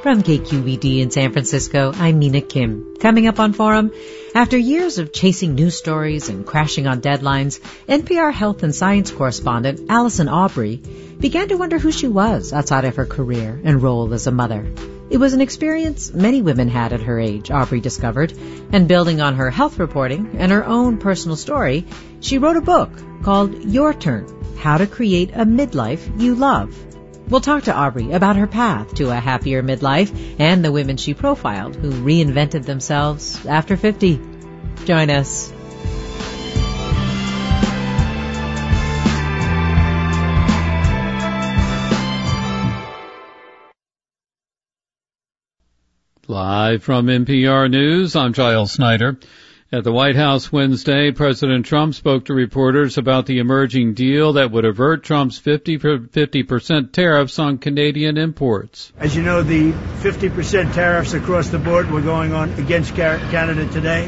From KQED in San Francisco, I'm Mina Kim. Coming up on Forum, after years of chasing news stories and crashing on deadlines, NPR health and science correspondent Allison Aubrey began to wonder who she was outside of her career and role as a mother. It was an experience many women had at her age, Aubrey discovered, and building on her health reporting and her own personal story, she wrote a book called Your Turn: How to Create a Midlife You Love. We'll talk to Aubrey about her path to a happier midlife and the women she profiled who reinvented themselves after 50. Join us. Live from NPR News, I'm Giles Snyder. At the White House Wednesday, President Trump spoke to reporters about the emerging deal that would avert Trump's 50% tariffs on Canadian imports. As you know, the 50% tariffs across the board were going on against Canada today.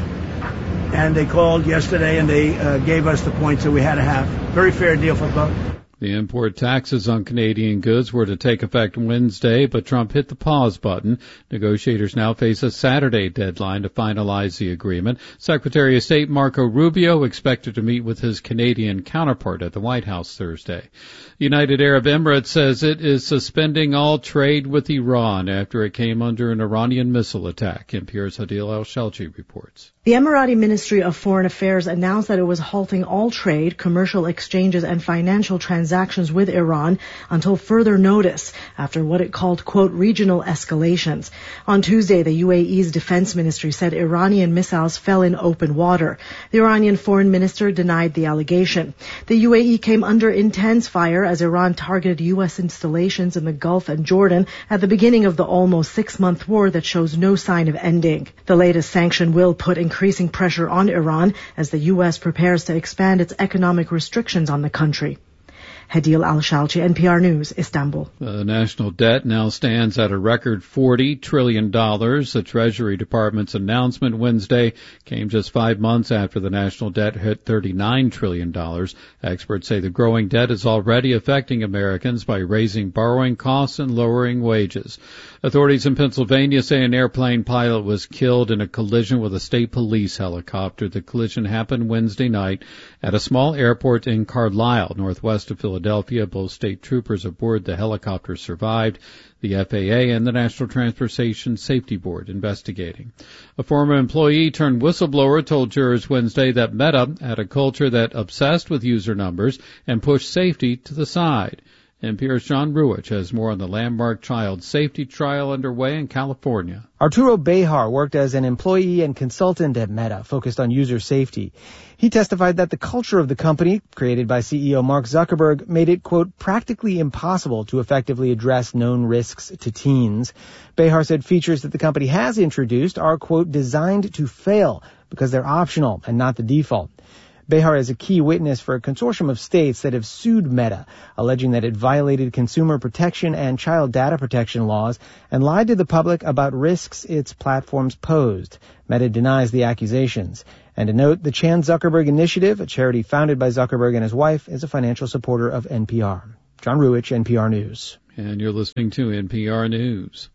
And they called yesterday and they gave us the points that we had to have. Very fair deal for both. The import taxes on Canadian goods were to take effect Wednesday, but Trump hit the pause button. Negotiators now face a Saturday deadline to finalize the agreement. Secretary of State Marco Rubio expected to meet with his Canadian counterpart at the White House Thursday. United Arab Emirates says it is suspending all trade with Iran after it came under an Iranian missile attack. NPR's Hadil El-Shelchi reports. The Emirati Ministry of Foreign Affairs announced that it was halting all trade, commercial exchanges, and financial transactions with Iran until further notice after what it called, quote, regional escalations. On Tuesday, the UAE's defense ministry said Iranian missiles fell in open water. The Iranian foreign minister denied the allegation. The UAE came under intense fire as Iran targeted U.S. installations in the Gulf and Jordan at the beginning of the almost 6-month war that shows no sign of ending. The latest sanction will put increasing pressure on Iran as the U.S. prepares to expand its economic restrictions on the country. Hadil Al-Shalchi, NPR News, Istanbul. The national debt now stands at a record $40 trillion. The Treasury Department's announcement Wednesday came just 5 months after the national debt hit $39 trillion. Experts say the growing debt is already affecting Americans by raising borrowing costs and lowering wages. Authorities in Pennsylvania say an airplane pilot was killed in a collision with a state police helicopter. The collision happened Wednesday night at a small airport in Carlisle, northwest of Philadelphia. Both state troopers aboard the helicopter survived. The FAA and the National Transportation Safety Board investigating. A former employee turned whistleblower told jurors Wednesday that Meta had a culture that obsessed with user numbers and pushed safety to the side. NPR's John Ruich has more on the landmark child safety trial underway in California. Arturo Bejar worked as an employee and consultant at Meta, focused on user safety. He testified that the culture of the company, created by CEO Mark Zuckerberg, made it, quote, practically impossible to effectively address known risks to teens. Bejar said features that the company has introduced are, quote, designed to fail because they're optional and not the default. Bejar is a key witness for a consortium of states that have sued Meta, alleging that it violated consumer protection and child data protection laws and lied to the public about risks its platforms posed. Meta denies the accusations. And to note, the Chan Zuckerberg Initiative, a charity founded by Zuckerberg and his wife, is a financial supporter of NPR. John Ruich, NPR News. And you're listening to NPR News.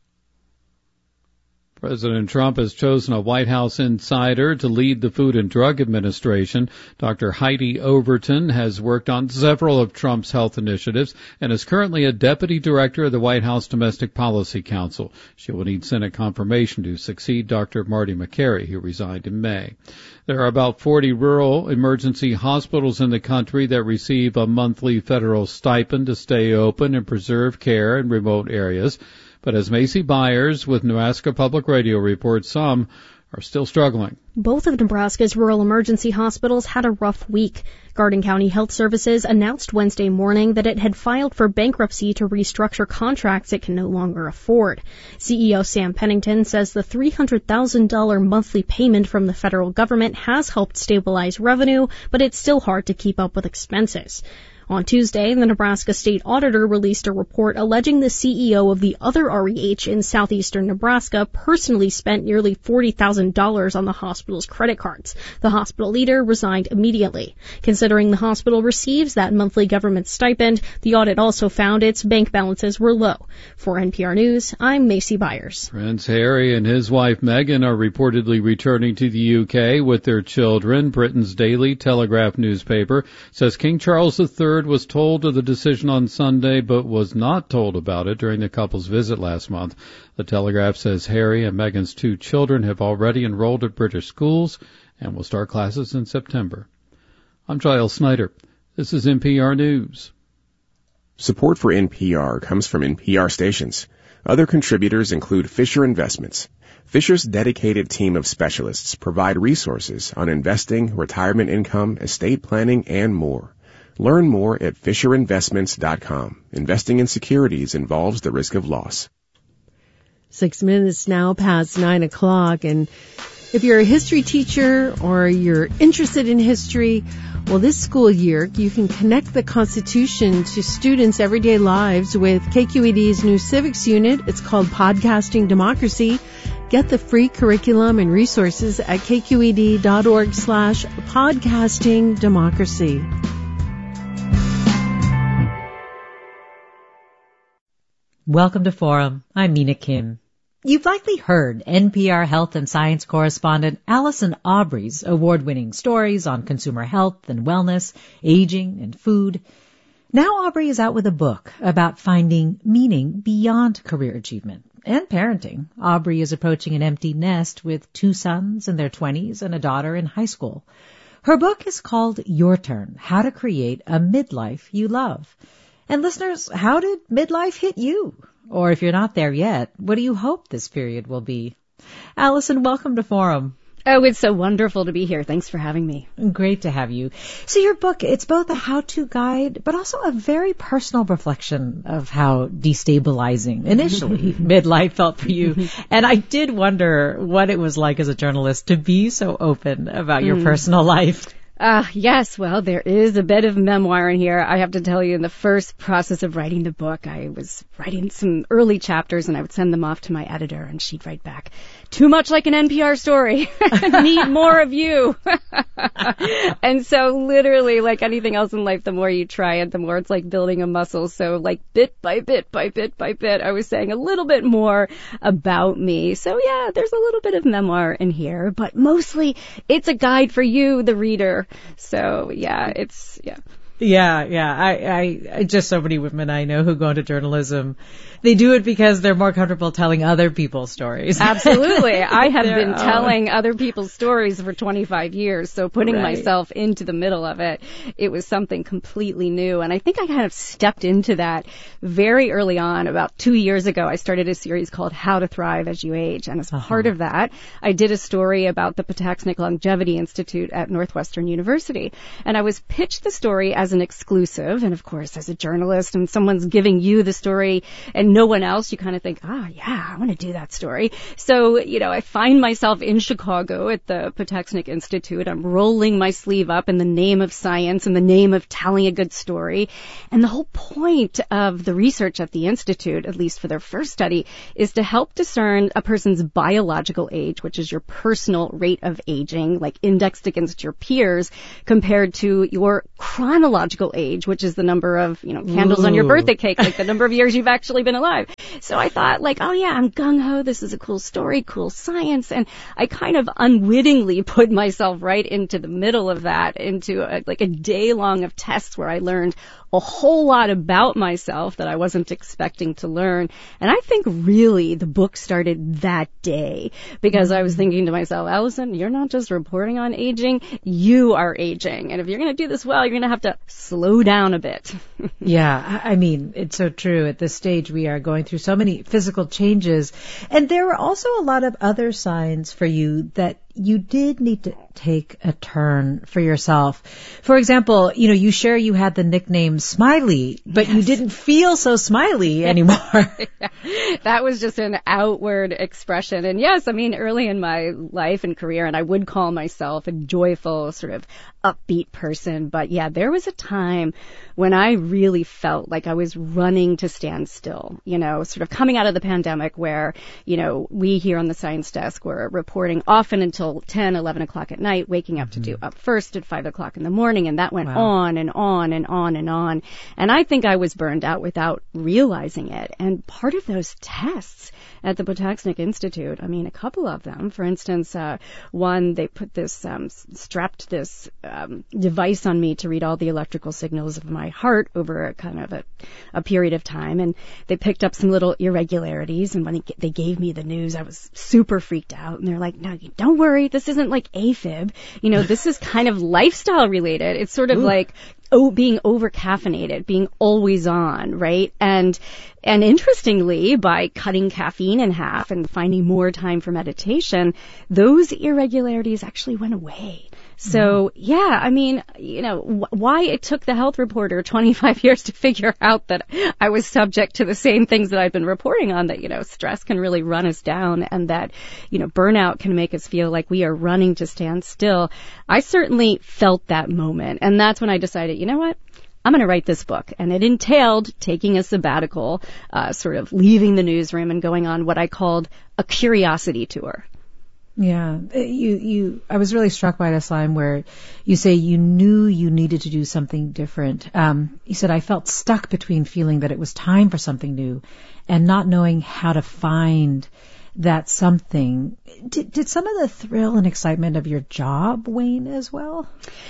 President Trump has chosen a White House insider to lead the Food and Drug Administration. Dr. Heidi Overton has worked on several of Trump's health initiatives and is currently a deputy director of the White House Domestic Policy Council. She will need Senate confirmation to succeed Dr. Marty Makary, who resigned in May. There are about 40 rural emergency hospitals in the country that receive a monthly federal stipend to stay open and preserve care in remote areas. But as Macy Byers with Nebraska Public Radio reports, some are still struggling. Both of Nebraska's rural emergency hospitals had a rough week. Garden County Health Services announced Wednesday morning that it had filed for bankruptcy to restructure contracts it can no longer afford. CEO Sam Pennington says the $300,000 monthly payment from the federal government has helped stabilize revenue, but it's still hard to keep up with expenses. On Tuesday, the Nebraska State Auditor released a report alleging the CEO of the other REH in southeastern Nebraska personally spent nearly $40,000 on the hospital's credit cards. The hospital leader resigned immediately. Considering the hospital receives that monthly government stipend, the audit also found its bank balances were low. For NPR News, I'm Macy Byers. Prince Harry and his wife Meghan are reportedly returning to the UK with their children. Britain's Daily Telegraph newspaper says King Charles III was told of the decision on Sunday, but was not told about it during the couple's visit last month. The Telegraph says Harry and Meghan's 2 children have already enrolled at British schools and will start classes in September. I'm Giles Snyder. This is NPR News. Support for NPR comes from NPR stations. Other contributors include Fisher Investments. Fisher's dedicated team of specialists provide resources on investing, retirement income, estate planning, and more. Learn more at FisherInvestments.com. Investing in securities involves the risk of loss. 6 minutes now past 9 o'clock, and if you're a history teacher or you're interested in history, well, this school year you can connect the Constitution to students' everyday lives with KQED's new civics unit. It's called Podcasting Democracy. Get the free curriculum and resources at kqed.org/podcastingdemocracy. Welcome to Forum. I'm Mina Kim. You've likely heard NPR health and science correspondent Allison Aubrey's award-winning stories on consumer health and wellness, aging, and food. Now Aubrey is out with a book about finding meaning beyond career achievement and parenting. Aubrey is approaching an empty nest with 2 sons in their 20s and a daughter in high school. Her book is called Your Turn: How to Create a Midlife You Love. And listeners, how did midlife hit you? Or if you're not there yet, what do you hope this period will be? Allison, welcome to Forum. Oh, it's so wonderful to be here. Thanks for having me. Great to have you. So your book, it's both a how-to guide, but also a very personal reflection of how destabilizing initially midlife felt for you. And I did wonder what it was like as a journalist to be so open about your personal life. Yes, well, there is a bit of memoir in here. I have to tell you, in the first process of writing the book, I was writing some early chapters and I would send them off to my editor and she'd write back, "Too much like an NPR story. Need more of you." And so literally, like anything else in life, the more you try it, the more it's like building a muscle. So like bit by bit, I was saying a little bit more about me. So yeah, there's a little bit of memoir in here, but mostly it's a guide for you, the reader. So yeah, I just so many women I know who go into journalism. They do it because they're more comfortable telling other people's stories. Absolutely. I have been telling other people's stories for 25 years, so putting myself into the middle of it, it was something completely new. And I think I kind of stepped into that very early on. About 2 years ago, I started a series called How to Thrive as You Age. And as part of that, I did a story about the Pataxnick Longevity Institute at Northwestern University. And I was pitched the story as an exclusive. And of course, as a journalist and someone's giving you the story and no one else, you kind of think, I want to do that story. So, I find myself in Chicago at the Pataxnick Institute. I'm rolling my sleeve up in the name of science, in the name of telling a good story. And the whole point of the research at the Institute, at least for their first study, is to help discern a person's biological age, which is your personal rate of aging, like indexed against your peers, compared to your chronological age, which is the number of, candles on your birthday cake, like the number of years you've actually been alive. So I thought I'm gung-ho. This is a cool story, cool science. And I kind of unwittingly put myself right into the middle of that, into a day long of tests where I learned a whole lot about myself that I wasn't expecting to learn. And I think really the book started that day because I was thinking to myself, Allison, you're not just reporting on aging, you are aging. And if you're going to do this well, you're going to have to slow down a bit. Yeah, I mean, it's so true. At this stage, we are going through so many physical changes. And there were also a lot of other signs for you that you did need to take a turn for yourself. For example, you share you had the nickname Smiley, but you didn't feel so smiley anymore. That was just an outward expression. And yes, I mean, early in my life and career, and I would call myself a joyful, sort of upbeat person. But yeah, there was a time when I really felt like I was running to stand still, sort of coming out of the pandemic where, we here on the science desk were reporting often until 10, 11 o'clock at night, waking up to do Up First at 5 o'clock in the morning. And that went on and on and on and on. And I think I was burned out without realizing it. And part of those tests at the Potocznik Institute, I mean, a couple of them, for instance, one, they put this, strapped this device on me to read all the electrical signals of my heart over a kind of a period of time. And they picked up some little irregularities. And when they gave me the news, I was super freaked out. And they're like, no, don't worry. This isn't like AFib. This is kind of lifestyle related. It's sort of like being over caffeinated, being always on, right? And interestingly, by cutting caffeine in half and finding more time for meditation, those irregularities actually went away. So, yeah, I mean, why it took the health reporter 25 years to figure out that I was subject to the same things that I've been reporting on, that, stress can really run us down and that, burnout can make us feel like we are running to stand still. I certainly felt that moment. And that's when I decided, you know what? I'm going to write this book. And it entailed taking a sabbatical, sort of leaving the newsroom and going on what I called a curiosity tour. Yeah, I was really struck by this line where you say you knew you needed to do something different. You said, I felt stuck between feeling that it was time for something new and not knowing how to find that something. Did some of the thrill and excitement of your job wane as well?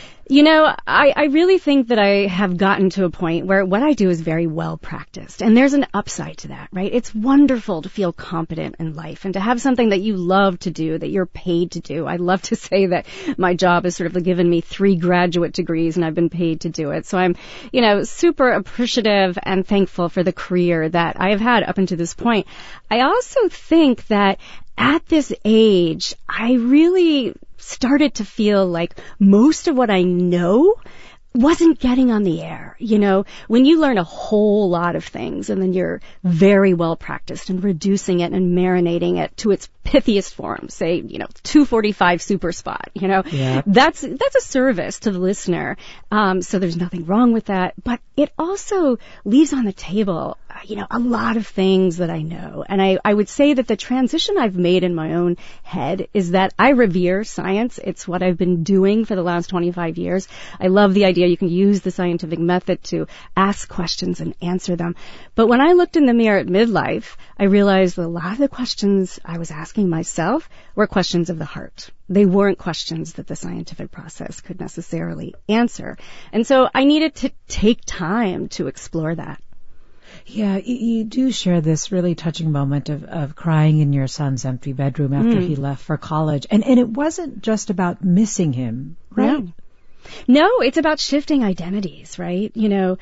I really think that I have gotten to a point where what I do is very well practiced. And there's an upside to that, right? It's wonderful to feel competent in life and to have something that you love to do, that you're paid to do. I love to say that my job has sort of given me 3 graduate degrees and I've been paid to do it. So I'm, super appreciative and thankful for the career that I have had up until this point. I also think that at this age, I really started to feel like most of what I know wasn't getting on the air. When you learn a whole lot of things and then you're very well practiced and reducing it and marinating it to its pithiest form, say, 245 super spot, that's a service to the listener. So there's nothing wrong with that, but it also leaves on the table, a lot of things that I know. And I would say that the transition I've made in my own head is that I revere science. It's what I've been doing for the last 25 years. I love the idea you can use the scientific method to ask questions and answer them. But when I looked in the mirror at midlife, I realized that a lot of the questions I was asking myself were questions of the heart. They weren't questions that the scientific process could necessarily answer. And so I needed to take time to explore that. Yeah, you do share this really touching moment of crying in your son's empty bedroom after he left for college. And it wasn't just about missing him, right? No, it's about shifting identities, right?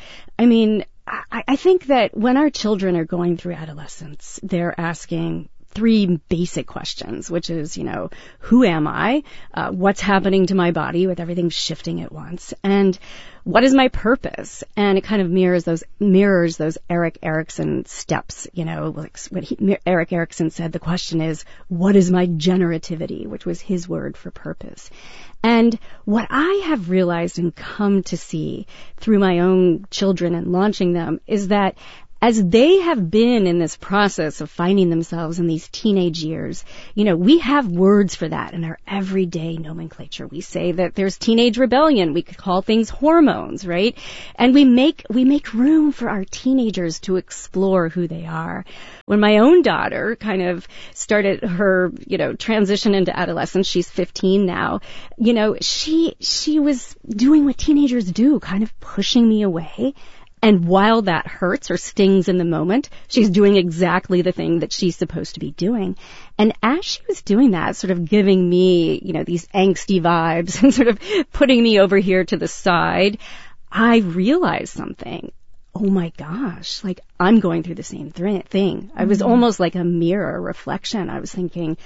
I think that when our children are going through adolescence, they're asking 3 basic questions, which is, who am I? What's happening to my body with everything shifting at once? And what is my purpose? And it kind of mirrors those Erik Erikson steps, like what Erik Erikson said. The question is, what is my generativity, which was his word for purpose? And what I have realized and come to see through my own children and launching them is that as they have been in this process of finding themselves in these teenage years, we have words for that in our everyday nomenclature. We say that there's teenage rebellion. We could call things hormones, right? And we make room for our teenagers to explore who they are. When my own daughter kind of started her, transition into adolescence, she's 15 now, she was doing what teenagers do, kind of pushing me away. And while that hurts or stings in the moment, she's doing exactly the thing that she's supposed to be doing. And as she was doing that, sort of giving me, these angsty vibes and sort of putting me over here to the side, I realized something. Oh my gosh, like I'm going through the same thing. I was almost like a mirror reflection. I was thinking,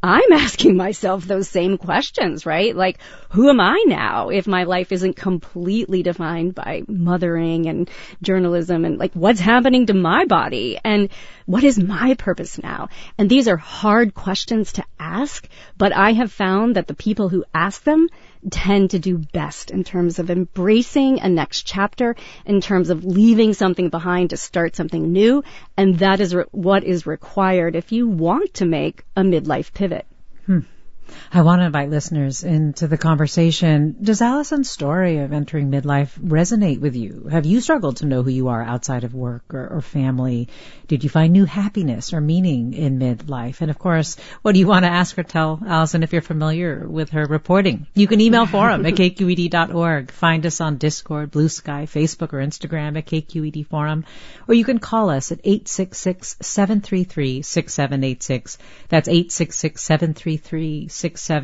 I'm asking myself those same questions, right? Like, who am I now if my life isn't completely defined by mothering and journalism, and like, what's happening to my body and what is my purpose now? And these are hard questions to ask, but I have found that the people who ask them tend to do best in terms of embracing a next chapter, in terms of leaving something behind to start something new. And that is what is required if you want to make a midlife pivot. I want to invite listeners into the conversation. Does Alison's story of entering midlife resonate with you? Have you struggled to know who you are outside of work or family? Did you find new happiness or meaning in midlife? And of course, what do you want to ask or tell Alison if you're familiar with her reporting? You can email forum at kqed.org. Find us on Discord, Blue Sky, Facebook, or Instagram at KQED Forum. Or you can call us at 866-733-6786. That's 866-733-6786.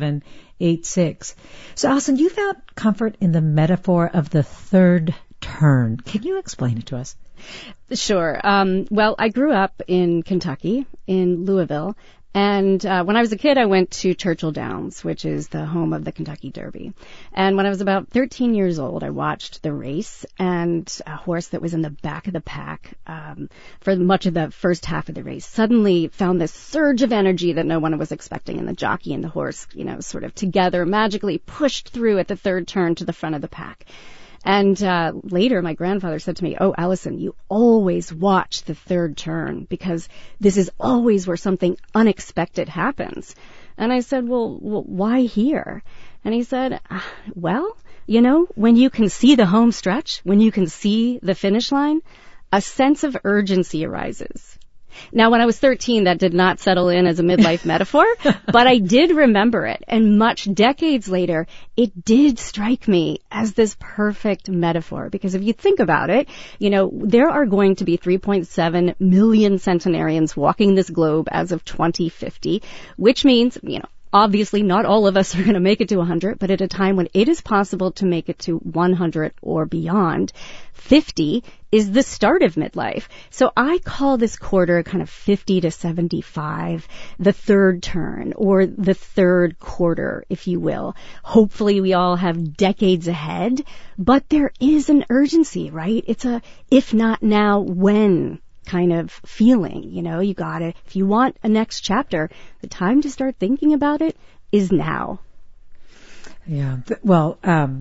So, Alison, you found comfort in the metaphor of the third turn. Can you explain it to us? Sure. Well, I grew up in Kentucky, in Louisville, and when I was a kid, I went to Churchill Downs, which is the home of the Kentucky Derby. And when I was about 13 years old, I watched the race, and a horse that was in the back of the pack for much of the first half of the race suddenly found this surge of energy that no one was expecting, and the jockey and the horse, sort of together magically pushed through at the third turn to the front of the pack. And later, my grandfather said to me, "Oh, Alison, you always watch the third turn because this is always where something unexpected happens." And I said, well, why here? And he said, well, when you can see the home stretch, when you can see the finish line, a sense of urgency arises. Now, when I was 13, that did not settle in as a midlife metaphor, but I did remember it. And much decades later, it did strike me as this perfect metaphor. Because if you think about it, there are going to be 3.7 million centenarians walking this globe as of 2050, which means, obviously, not all of us are going to make it to 100, but at a time when it is possible to make it to 100 or beyond, 50 is the start of midlife. So I call this quarter kind of 50 to 75, the third turn, or the third quarter, if you will. Hopefully we all have decades ahead, but there is an urgency, right? It's a if not now, when kind of feeling. You gotta, if you want a next chapter, the time to start thinking about it is now. Yeah. Well,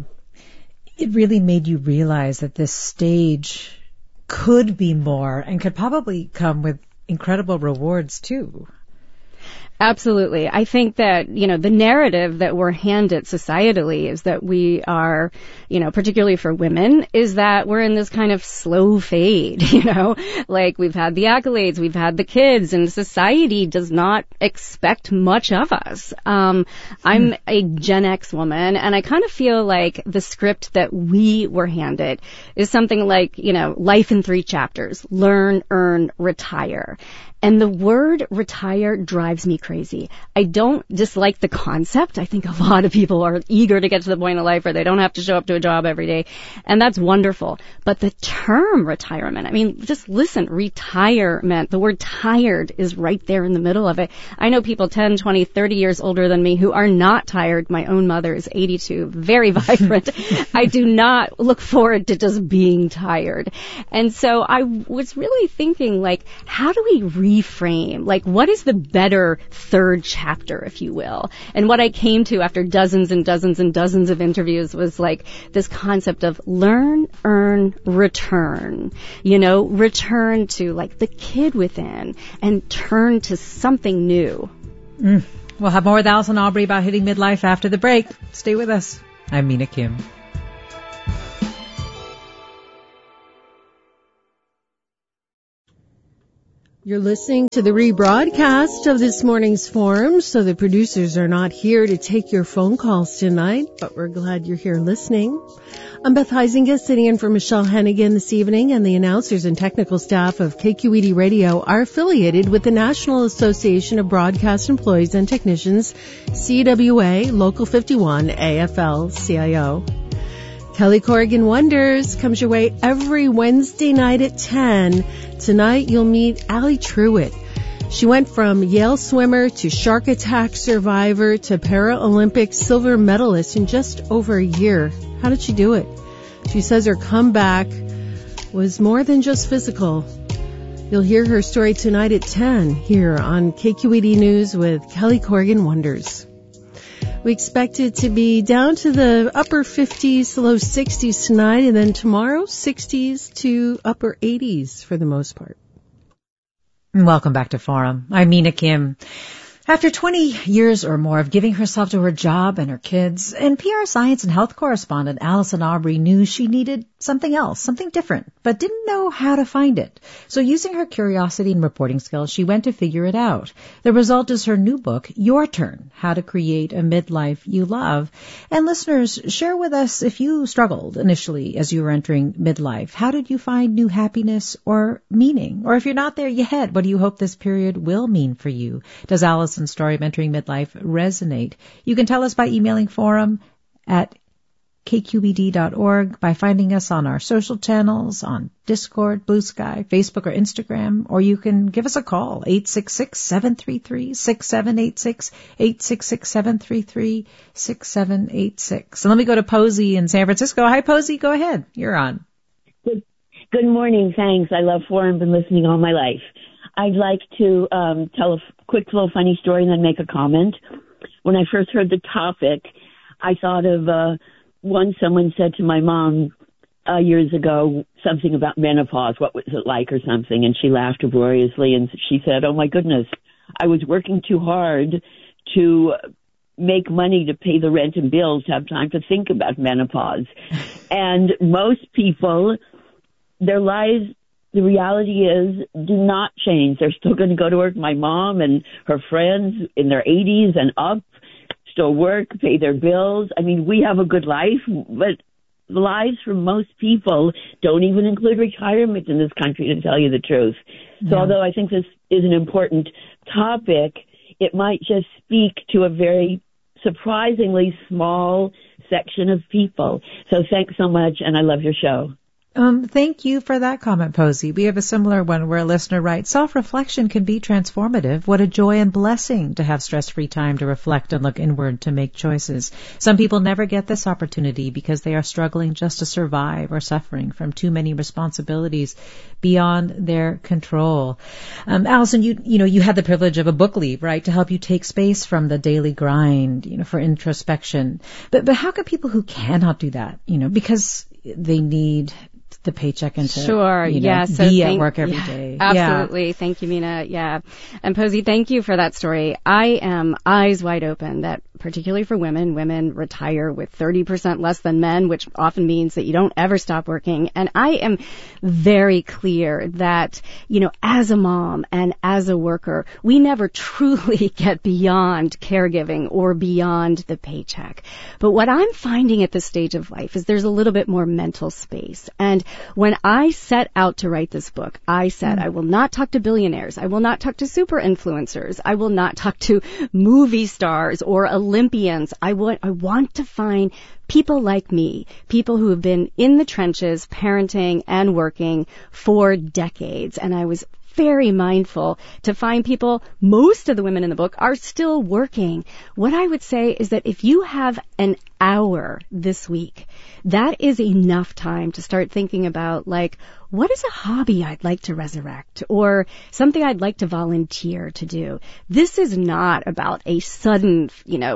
it really made you realize that this stage could be more and could probably come with incredible rewards too. Absolutely. I think that, the narrative that we're handed societally is that we are, particularly for women, is that we're in this kind of slow fade, like we've had the accolades, we've had the kids, and society does not expect much of us. I'm a Gen X woman, and I kind of feel like the script that we were handed is something like, life in 3 chapters: learn, earn, retire. And the word retire drives me crazy. I don't dislike the concept. I think a lot of people are eager to get to the point of life where they don't have to show up to a job every day. And that's wonderful. But the term retirement, just listen, retirement, the word tired is right there in the middle of it. I know people 10, 20, 30 years older than me who are not tired. My own mother is 82, very vibrant. I do not look forward to just being tired. And so I was really thinking, how do we reframe? What is the better third chapter, if you will? And what I came to after dozens and dozens and dozens of interviews was this concept of learn, earn, return. Return to the kid within and turn to something new. We'll have more with Alison Aubrey about hitting midlife after the break. Stay with us. I'm Mina Kim. You're listening to the rebroadcast of this morning's forum, so the producers are not here to take your phone calls tonight, but we're glad you're here listening. I'm Beth Heisinger, sitting in for Michelle Hennigan this evening, and the announcers and technical staff of KQED Radio are affiliated with the National Association of Broadcast Employees and Technicians, CWA, Local 51, AFL-CIO. Kelly Corrigan Wonders comes your way every Wednesday night at 10. Tonight you'll meet Allie Truitt. She went from Yale swimmer to shark attack survivor to Paralympic silver medalist in just over a year. How did she do it? She says her comeback was more than just physical. You'll hear her story tonight at 10 here on KQED News with Kelly Corrigan Wonders. We expect it to be down to the upper 50s to low 60s tonight, and then tomorrow 60s to upper 80s for the most part. Welcome back to Forum. I'm Mina Kim. After 20 years or more of giving herself to her job and her kids, NPR science and health correspondent Allison Aubrey knew she needed something else, something different, but didn't know how to find it. So using her curiosity and reporting skills, she went to figure it out. The result is her new book, Your Turn, How to Create a Midlife You Love. And listeners, share with us if you struggled initially as you were entering midlife. How did you find new happiness or meaning? Or if you're not there yet, what do you hope this period will mean for you? Does Allison's story of entering midlife resonate? You can tell us by emailing forum at kqed.org, by finding us on our social channels, on Discord, Blue Sky, Facebook, or Instagram, or you can give us a call, 866-733-6786, 866-733-6786. And let me go to Posey in San Francisco. Hi, Posey. Go ahead. You're on. Good morning. Thanks. I love Forum. Been listening all my life. I'd like to tell a quick little funny story and then make a comment. When I first heard the topic, I thought of someone said to my mom years ago something about menopause, what was it like or something, and she laughed uproariously and she said, oh my goodness, I was working too hard to make money to pay the rent and bills to have time to think about menopause. And most people, their lives, the reality is, do not change. They're still going to go to work. My mom and her friends in their 80s and up still work, pay their bills. I mean, we have a good life, but the lives for most people don't even include retirement in this country, to tell you the truth. So although I think this is an important topic, it might just speak to a very surprisingly small section of people. So thanks so much, and I love your show. Thank you for that comment, Posey. We have a similar one where a listener writes, self-reflection can be transformative. What a joy and blessing to have stress-free time to reflect and look inward to make choices. Some people never get this opportunity because they are struggling just to survive or suffering from too many responsibilities beyond their control. Allison, you had the privilege of a book leave, right, to help you take space from the daily grind, for introspection. But how can people who cannot do that, because they need the paycheck and to be at work every day. Absolutely. Yeah. Thank you, Mina. Yeah. And Posey, thank you for that story. I am eyes wide open that particularly for women retire with 30% less than men, which often means that you don't ever stop working. And I am very clear that, as a mom and as a worker, we never truly get beyond caregiving or beyond the paycheck. But what I'm finding at this stage of life is there's a little bit more mental space. And when I set out to write this book, I said, I will not talk to billionaires. I will not talk to super influencers. I will not talk to movie stars or Olympians. I want to find people like me, people who have been in the trenches, parenting and working for decades. And I was very mindful to find people, most of the women in the book are still working. What I would say is that if you have an hour this week, that is enough time to start thinking about, what is a hobby I'd like to resurrect or something I'd like to volunteer to do? This is not about a sudden,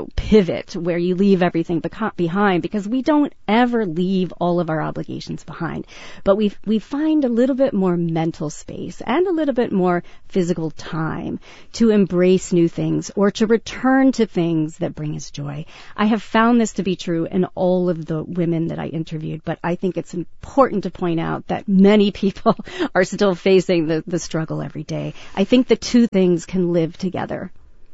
pivot where you leave everything behind, because we don't ever leave all of our obligations behind. But we find a little bit more mental space and a little bit more physical time to embrace new things or to return to things that bring us joy. I have found this to be true in all of the women that I interviewed, but I think it's important to point out that many people are still facing the struggle every day. I think the two things can live together.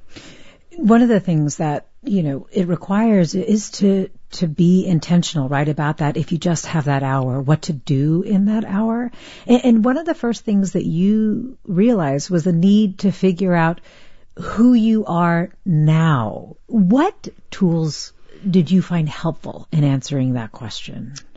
One of the things that, it requires is to be intentional, right, about that. If you just have that hour, what to do in that hour. And one of the first things that you realized was the need to figure out who you are now. What tools did you find helpful in answering that question?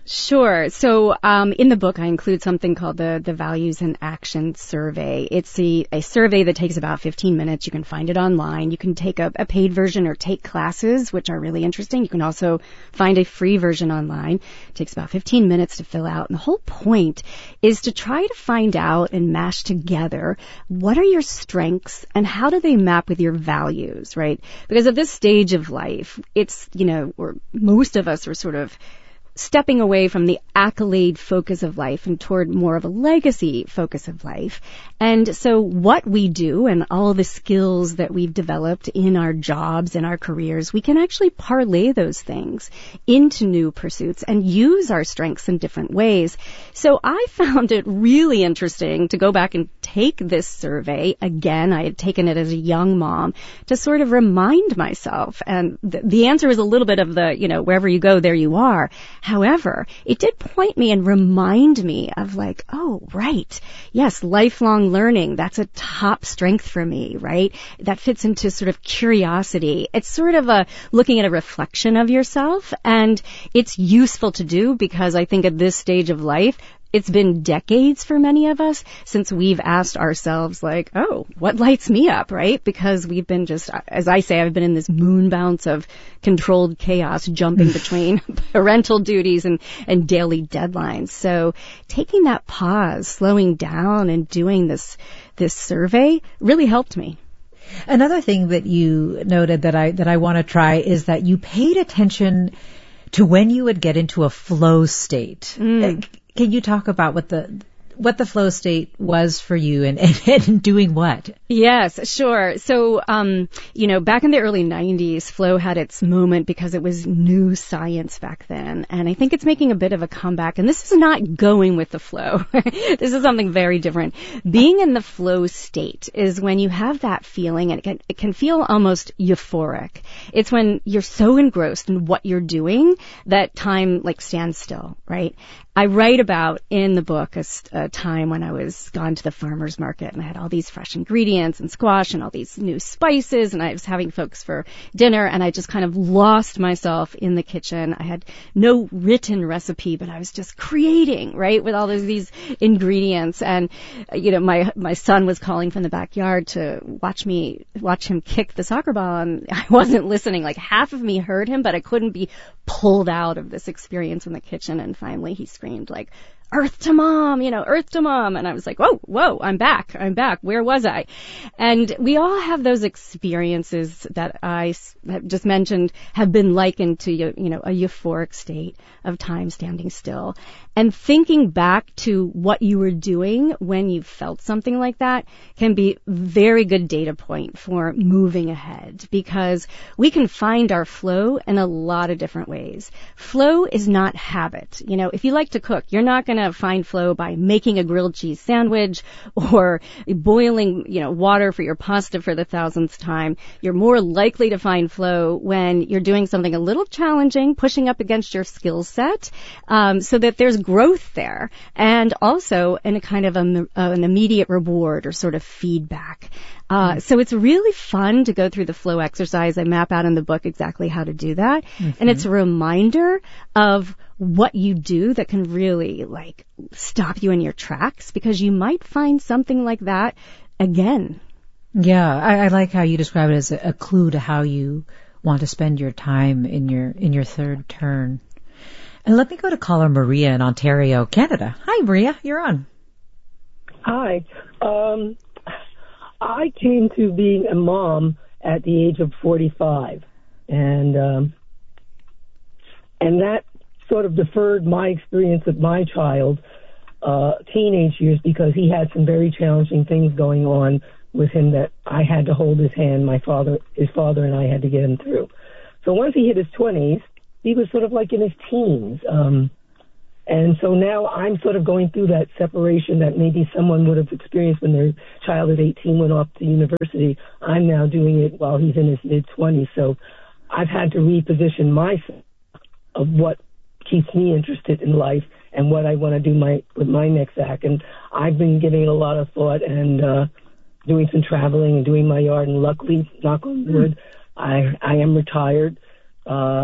Sure. So in the book, I include something called the Values and Action Survey. It's a survey that takes about 15 minutes. You can find it online. You can take a paid version or take classes, which are really interesting. You can also find a free version online. It takes about 15 minutes to fill out. And the whole point is to try to find out and mash together what are your strengths and how do they map with your values, right? Because at this stage of life, it's, where most of us are sort of stepping away from the accolade focus of life and toward more of a legacy focus of life. And so what we do and all the skills that we've developed in our jobs and our careers, we can actually parlay those things into new pursuits and use our strengths in different ways. So I found it really interesting to go back and take this survey. Again, I had taken it as a young mom to sort of remind myself. And the answer is a little bit of the, wherever you go, there you are. However, it did point me and remind me of like, oh, right. Yes, lifelong learning. That's a top strength for me, right? That fits into sort of curiosity. It's sort of looking at a reflection of yourself, and it's useful to do because I think at this stage of life, it's been decades for many of us since we've asked ourselves like, oh, what lights me up, right? Because we've been just, as I say, I've been in this moon bounce of controlled chaos jumping between parental duties and daily deadlines. So taking that pause, slowing down and doing this survey really helped me. Another thing that you noted that I want to try is that you paid attention to when you would get into a flow state. Can you talk about what the flow state was for you and doing what? Yes, sure. So, back in the early 90s, flow had its moment because it was new science back then. And I think it's making a bit of a comeback. And this is not going with the flow. This is something very different. Being in the flow state is when you have that feeling, and it can feel almost euphoric. It's when you're so engrossed in what you're doing that time stands still, right? I write about in the book a time when I was gone to the farmer's market and I had all these fresh ingredients and squash and all these new spices, and I was having folks for dinner, and I just kind of lost myself in the kitchen. I had no written recipe, but I was just creating, right, with all these ingredients. And my son was calling from the backyard to watch him kick the soccer ball, and I wasn't listening. Like, half of me heard him, but I couldn't be pulled out of this experience in the kitchen. And finally he screamed like, "Earth to Mom, Earth to Mom." And I was like, whoa, I'm back. Where was I? And we all have those experiences that I have just mentioned have been likened to, a euphoric state of time standing still. And thinking back to what you were doing when you felt something like that can be a very good data point for moving ahead, because we can find our flow in a lot of different ways. Flow is not habit. If you like to cook, you're not going to find flow by making a grilled cheese sandwich or boiling, water for your pasta for the 1,000th time. You're more likely to find flow when you're doing something a little challenging, pushing up against your skill set, so that there's growth there, and also in a kind of an immediate reward or sort of feedback. So it's really fun to go through the flow exercise. I map out in the book exactly how to do that. Mm-hmm. And it's a reminder of what you do that can really stop you in your tracks, because you might find something like that again. Yeah, I like how you describe it as a clue to how you want to spend your time in your third turn. And let me go to caller Maria in Ontario, Canada. Hi, Maria, you're on. Hi. I came to being a mom at the age of 45, and that sort of deferred my experience with my child teenage years, because he had some very challenging things going on with him that I had to hold his hand. His father and I had to get him through. So once he hit his 20s, he was sort of like in his teens. And so now I'm sort of going through that separation that maybe someone would have experienced when their child at 18 went off to university. I'm now doing it while he's in his mid-20s. So I've had to reposition myself of what keeps me interested in life and what I want to do with my next act. And I've been giving it a lot of thought and doing some traveling and doing my yard. And luckily, knock on wood, I am retired.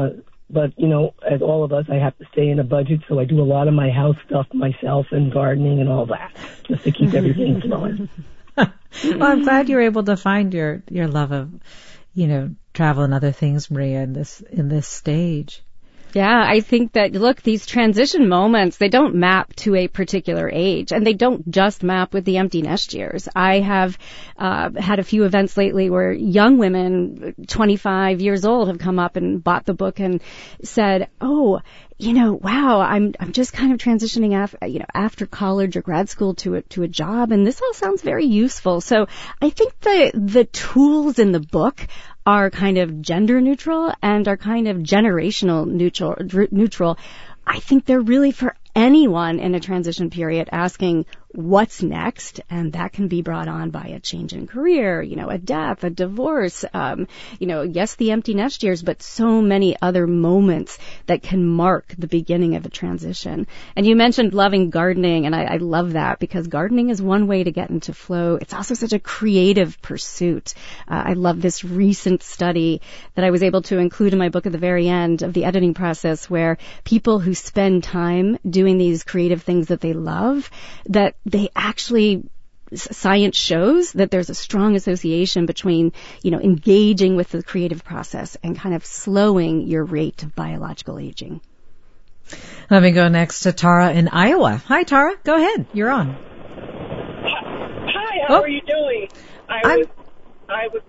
But, as all of us, I have to stay in a budget, so I do a lot of my house stuff myself and gardening and all that, just to keep everything flowing. Well, I'm glad you're able to find your love of, travel and other things, Maria, in this stage. Yeah, I think that, look, these transition moments, they don't map to a particular age, and they don't just map with the empty nest years. I have had a few events lately where young women, 25 years old, have come up and bought the book and said, oh, wow, I'm just kind of transitioning after college or grad school to a job, and this all sounds very useful. So I think the tools in the book are kind of gender neutral and are kind of generational neutral. I think they're really for anyone in a transition period asking what's next, and that can be brought on by a change in career, a death, a divorce, yes, the empty nest years, but so many other moments that can mark the beginning of a transition. And you mentioned loving gardening, and I love that because gardening is one way to get into flow. It's also such a creative pursuit. I love this recent study that I was able to include in my book at the very end of the editing process, where people who spend time doing these creative things that they love, that they actually, science shows that there's a strong association between, engaging with the creative process and kind of slowing your rate of biological aging. Let me go next to Tara in Iowa. Hi, Tara. Go ahead. You're on. Hi, how are you doing? I was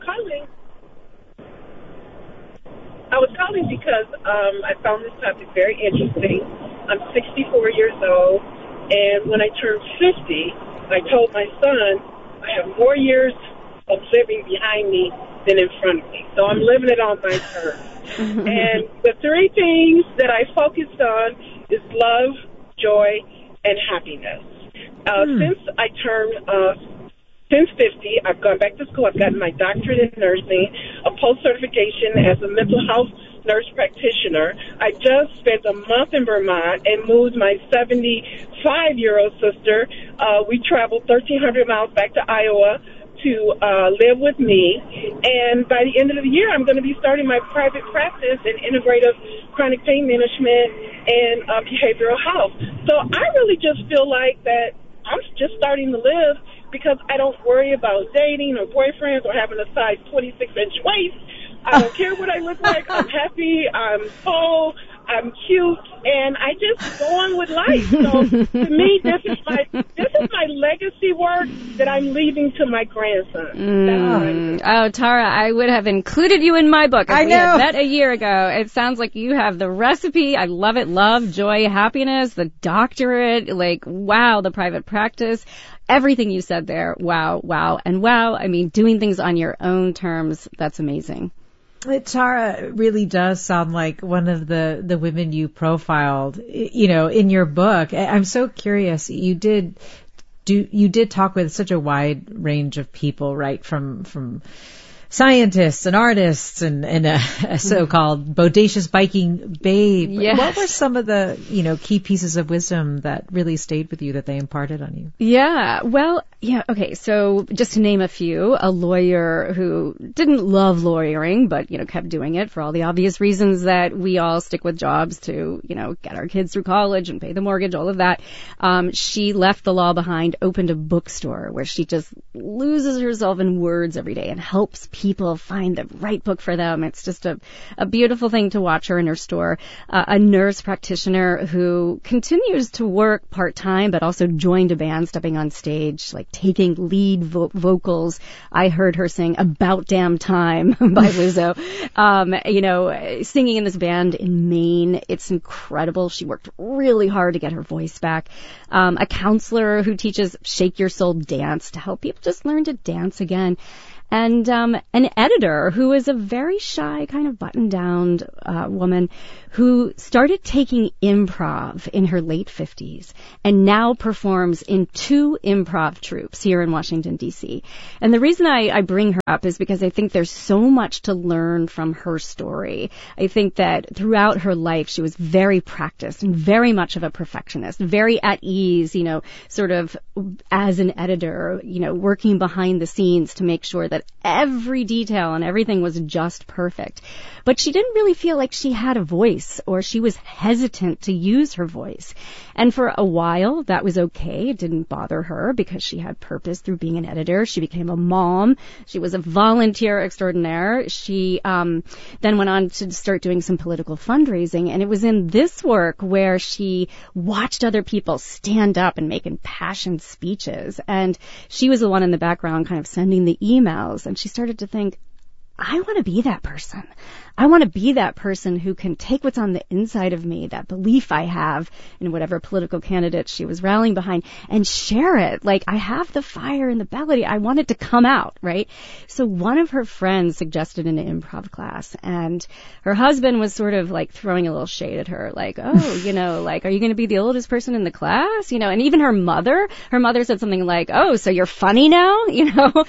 calling because I found this topic very interesting. I'm 64 years old. And when I turned 50, I told my son I have more years of living behind me than in front of me. So I'm living it on my terms. And the three things that I focused on is love, joy, and happiness. Since 50, I've gone back to school. I've gotten my doctorate in nursing, a post-certification as a mental health nurse practitioner. I just spent a month in Vermont and moved my 75-year-old sister. We traveled 1,300 miles back to Iowa to live with me. And by the end of the year, I'm going to be starting my private practice in integrative chronic pain management and behavioral health. So I really just feel like that I'm just starting to live because I don't worry about dating or boyfriends or having a size 26-inch waist. I don't care what I look like. I'm happy. I'm tall. I'm cute, and I just go on with life. So to me, this is my legacy work that I'm leaving to my grandson. Oh, Tara, I would have included you in my book if we had met a year ago. It sounds like you have the recipe. I love it. Love, joy, happiness, the doctorate, wow, the private practice. Everything you said there, wow, and wow. I mean, doing things on your own terms, that's amazing. Tara really does sound like one of the women you profiled, in your book. I'm so curious. You did talk with such a wide range of people, right? From scientists and artists and a so-called bodacious biking babe. Yes. What were some of the, key pieces of wisdom that really stayed with you that they imparted on you? Yeah. Well, yeah. Okay. So just to name a few, a lawyer who didn't love lawyering, but, kept doing it for all the obvious reasons that we all stick with jobs to, get our kids through college and pay the mortgage, all of that. She left the law behind, opened a bookstore where she just loses herself in words every day and helps people find the right book for them. It's just a beautiful thing to watch her in her store. A nurse practitioner who continues to work part-time, but also joined a band, stepping on stage, taking lead vocals. I heard her sing About Damn Time by Lizzo. Singing in this band in Maine. It's incredible. She worked really hard to get her voice back. A counselor who teaches Shake Your Soul Dance to help people just learn to dance again. And an editor who is a very shy, kind of buttoned-down woman who started taking improv in her late 50s and now performs in 2 improv troupes here in Washington, D.C. And the reason I bring her up is because I think there's so much to learn from her story. I think that throughout her life, she was very practiced and very much of a perfectionist, very at ease, sort of as an editor, working behind the scenes to make sure that that every detail and everything was just perfect. But she didn't really feel like she had a voice, or she was hesitant to use her voice. And for a while, that was okay. It didn't bother her because she had purpose through being an editor. She became a mom. She was a volunteer extraordinaire. She then went on to start doing some political fundraising. And it was in this work where she watched other people stand up and make impassioned speeches. And she was the one in the background kind of sending the emails. And she started to think, I want to be that person. I want to be that person who can take what's on the inside of me, that belief I have in whatever political candidate she was rallying behind, and share it. Like, I have the fire in the belly. I want it to come out, right? So one of her friends suggested an improv class, and her husband was sort of like throwing a little shade at her, like, oh, you know, like, are you going to be the oldest person in the class? You know, and even her mother said something like, oh, so you're funny now? You know,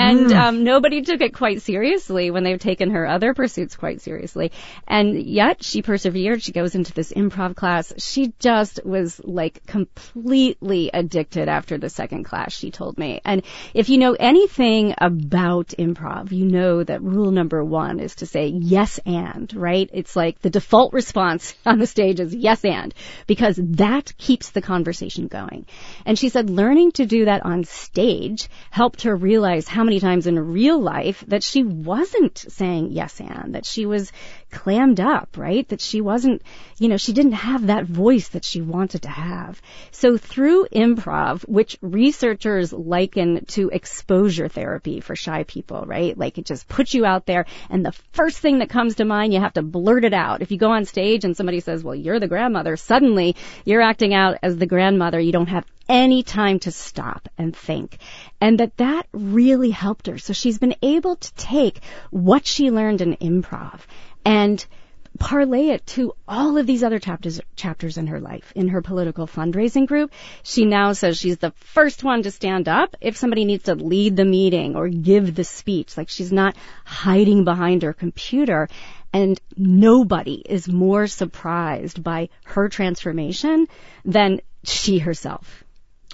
and nobody took it quite seriously when they've taken her other pursuits quite seriously. And yet she persevered. She goes into this improv class. She just was like completely addicted after the second class, she told me. And if you know anything about improv, you know that rule number 1 is to say yes and, right? It's like the default response on the stage is yes and, because that keeps the conversation going. And she said learning to do that on stage helped her realize how many times in real life that she wasn't saying yes and, that she was clammed up, right? That she wasn't, you know, she didn't have that voice that she wanted to have. So through improv, which researchers liken to exposure therapy for shy people, right? Like, it just puts you out there, and the first thing that comes to mind, you have to blurt it out. If you go on stage and somebody says, well, you're the grandmother, suddenly you're acting out as the grandmother. You don't have any time to stop and think. And that really helped her. So she's been able to take what she learned in improv and parlay it to all of these other chapters in her life. In her political fundraising group, she now says she's the first one to stand up if somebody needs to lead the meeting or give the speech. Like, she's not hiding behind her computer. And nobody is more surprised by her transformation than she herself.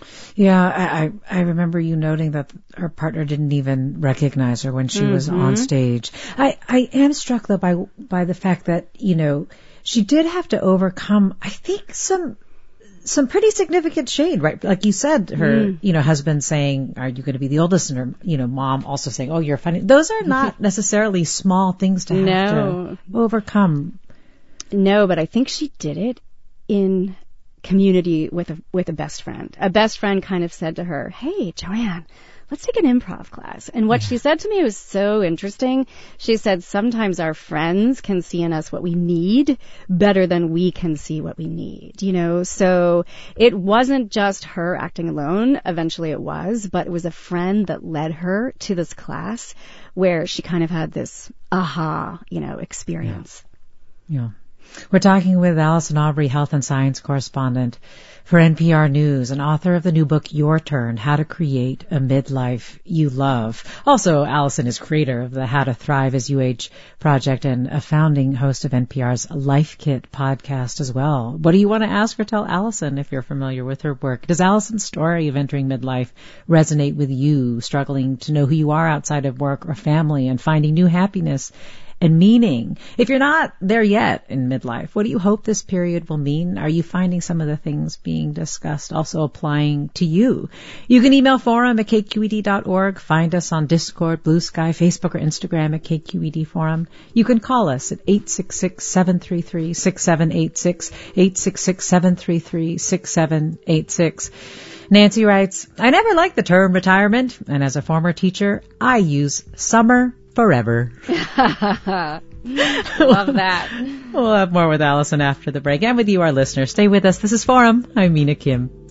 Yeah, I remember you noting that her partner didn't even recognize her when she was on stage. I am struck though by the fact that, you know, she did have to overcome, I think, some pretty significant shade, right? Like you said, her, you know, husband saying, are you going to be the oldest? And her, you know, mom also saying, oh, you're funny. Those are not necessarily small things to have to overcome. No, but I think she did it in community with a best friend. A best friend kind of said to her, hey, Joanne, let's take an improv class. And what she said to me was so interesting. She said, sometimes our friends can see in us what we need better than we can see what we need, you know? So it wasn't just her acting alone. Eventually it was, but it was a friend that led her to this class where she kind of had this aha, you know, experience. Yeah. We're talking with Allison Aubrey, health and science correspondent for NPR News and author of the new book, Your Turn, How to Create a Midlife You Love. Also, Allison is creator of the How to Thrive as You Age project and a founding host of NPR's Life Kit podcast as well. What do you want to ask or tell Allison if you're familiar with her work? Does Allison's story of entering midlife resonate with you, struggling to know who you are outside of work or family and finding new happiness and meaning? If you're not there yet in midlife, what do you hope this period will mean? Are you finding some of the things being discussed also applying to you? You can email forum@kqed.org. Find us on Discord, Blue Sky, Facebook, or Instagram at KQED Forum. You can call us at 866-733-6786, 866-733-6786. Nancy writes, I never liked the term retirement, and as a former teacher, I use summer forever. Love that. We'll have more with Allison after the break and with you, our listeners. Stay with us. This is Forum. I'm Mina Kim.